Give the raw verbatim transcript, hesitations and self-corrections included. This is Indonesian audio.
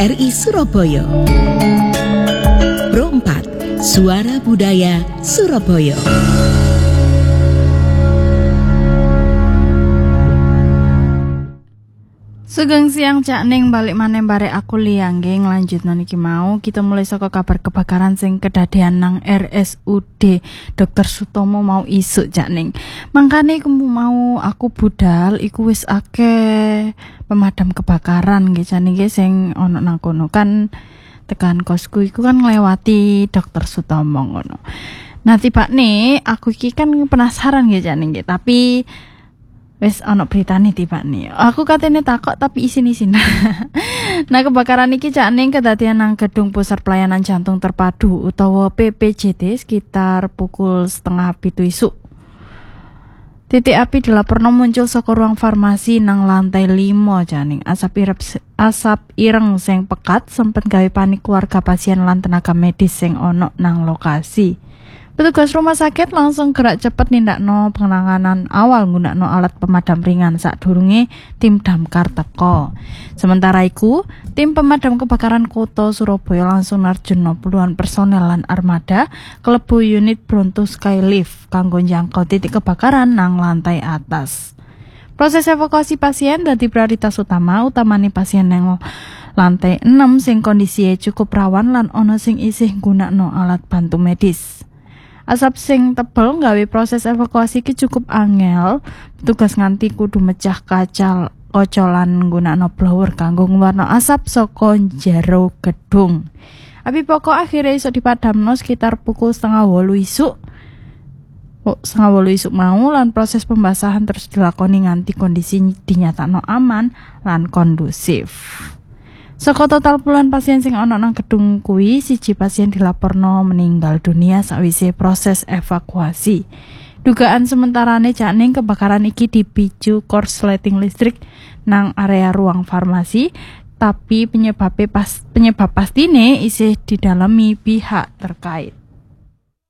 R I Surabaya. Pro empat, Suara Budaya Surabaya. Sugeng siang Cak Ning, balik maneh barek aku liang nggih nglanjutno niki mau. Kita mulai saka kabar kebakaran sing kedadean nang R S U D Dokter Sutomo mau isuk Cak Ning. Mangkane mau aku budal iku wis akeh pemadam kebakaran nggih Cak Ning sing ana nang kono kan tekan kosku iku kan nglewati Dokter Sutomo ngono. Nah tibane aku iki kan penasaran nggih Cak Ning, tapi wes ono beritane tiba nih. Aku katanya takut tapi isin-isin. Nah kebakaran iki Cak Ning kedadian nang gedung pusat pelayanan jantung terpadu utawa P P J T sekitar pukul setengah pitu isuk. Titik api dilaporno muncul saka ruang farmasi nang lantai lima Cak Ning. Asap irep asap ireng sing pekat sempet gawe panik keluarga pasien lan tenaga medis sing ono nang lokasi. Petugas rumah sakit langsung gerak cepat nindakno penanganan awal nggunakno alat pemadam ringan sadurunge tim damkar teko. Sementara iku, tim pemadam kebakaran Kota Surabaya langsung narjuna puluhan personel lan armada klebu unit Bronto Skylift kanggo njangkau titik kebakaran nang lantai atas. Proses evakuasi pasien dadi prioritas utama, utamane pasien yang lantai enam sing kondisinya cukup rawan lan ono sing isih nggunakno alat bantu medis. Asap sing tebel gawe proses evakuasi ki cukup angel. Petugas nganti kudu mecah kaca kocolan nggunakno blower kanggo ngeluarno asap saka njero gedung. Api pokok akhirnya iso dipadamno sekitar pukul setengah wolu isuk. Oh, setengah wolu isuk mau lan proses pembasahan terus dilakoni nganti kondisi dinyatakno aman lan kondusif. Saka total puluhan pasien sing ana nang gedung kuwi, siji pasien dilaporno meninggal dunia sawise proses evakuasi. Dugaan sementarane Cak Ning kebakaran iki dipicu korsleting listrik nang area ruang farmasi, tapi penyebab pas penyebab pastine isih didalemi pihak terkait.